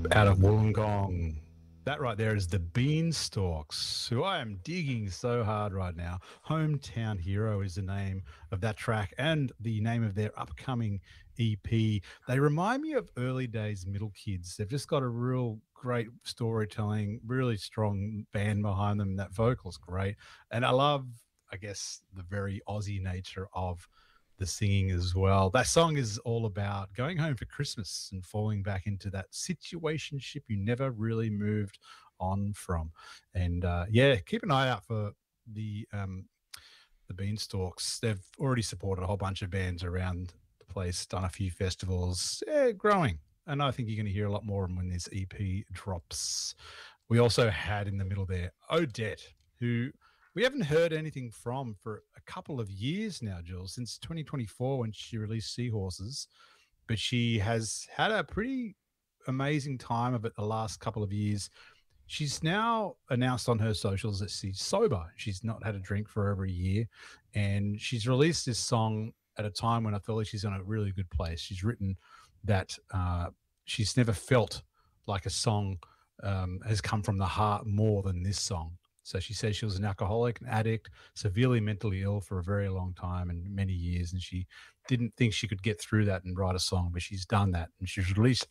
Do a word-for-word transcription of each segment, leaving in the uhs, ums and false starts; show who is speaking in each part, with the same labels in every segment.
Speaker 1: Out of Wollongong. That right there is the Beanstalks, who I am digging so hard right now. Hometown Hero is the name of that track and the name of their upcoming E P. They remind me of early days Middle Kids. They've just got a real great storytelling, really strong band behind them. That vocal's great. And I love, I guess, the very Aussie nature of the singing as well. That song is all about going home for Christmas and falling back into that situationship you never really moved on from. And uh, yeah, keep an eye out for the um, the Beanstalks. They've already supported a whole bunch of bands around the place, done a few festivals, yeah, growing. And I think you're going to hear a lot more when this E P drops. We also had in the middle there Odette, who we haven't heard anything from for a couple of years now, Jules, since twenty twenty-four when she released Seahorses. But she has had a pretty amazing time of it the last couple of years. She's now announced on her socials that she's sober. She's not had a drink for over a year. And she's released this song at a time when I feel like she's in a really good place. She's written that uh, she's never felt like a song um, has come from the heart more than this song. So she says she was an alcoholic, an addict, severely mentally ill for a very long time and many years. And she didn't think she could get through that and write a song, but she's done that. And she's released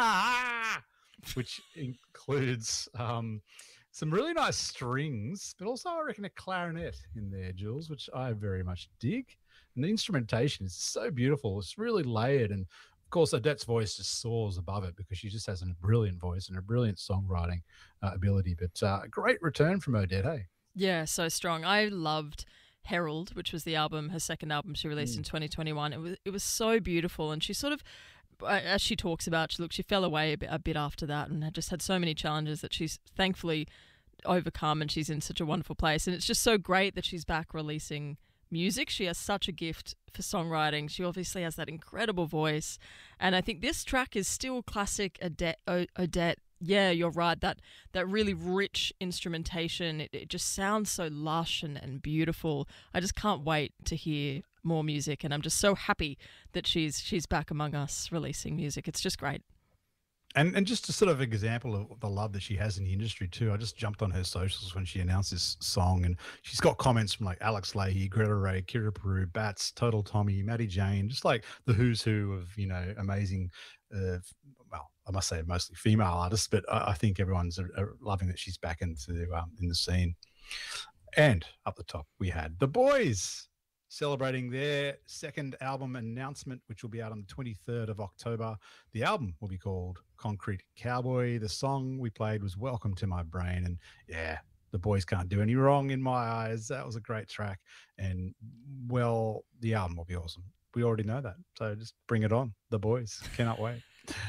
Speaker 1: Ah, which includes um, some really nice strings, but also I reckon a clarinet in there, Jules, which I very much dig. And the instrumentation is so beautiful. It's really layered. And of course, Odette's voice just soars above it because she just has a brilliant voice and a brilliant songwriting uh, ability. But uh, a great return from Odette, hey?
Speaker 2: Yeah, so strong. I loved Herald, which was the album, her second album she released mm. in twenty twenty-one. It was it was so beautiful, and she sort of, as she talks about, she, look, she fell away a bit, a bit after that and had just had so many challenges that she's thankfully overcome, and she's in such a wonderful place. And it's just so great that she's back releasing music. She has such a gift for songwriting. She obviously has that incredible voice, and I think this track is still classic Odette. Odette. Yeah, you're right. That that really rich instrumentation. It, it just sounds so lush and, and beautiful. I just can't wait to hear more music, and I'm just so happy that she's she's back among us releasing music. It's just great.
Speaker 1: And and just a sort of example of the love that she has in the industry too. I just jumped on her socials when she announced this song, and she's got comments from like Alex Leahy, Greta Ray, Kira Peru, Bats, Total Tommy, Maddie Jane, just like the who's who of, you know, amazing, uh, well, I must say mostly female artists, but I, I think everyone's uh, loving that she's back into um, in the scene. And up the top, we had The Boys celebrating their second album announcement, which will be out on the twenty-third of October. The album will be called Concrete Cowboy. The song we played was Welcome to My Brain. And yeah, The Boys can't do any wrong in my eyes. That was a great track. And well, the album will be awesome. We already know that. So just bring it on. The Boys. Cannot wait.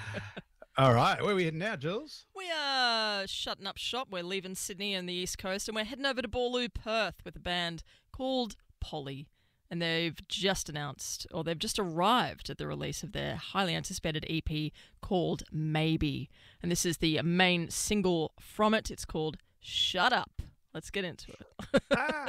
Speaker 1: All right. Where are we heading now, Jules?
Speaker 2: We are shutting up shop. We're leaving Sydney and the East Coast, and we're heading over to Boorloo, Perth with a band called Polly. And they've just announced, or they've just arrived at the release of their highly anticipated E P called Maybe. And this is the main single from it. It's called Shut Up. Let's get into it.
Speaker 1: Ah.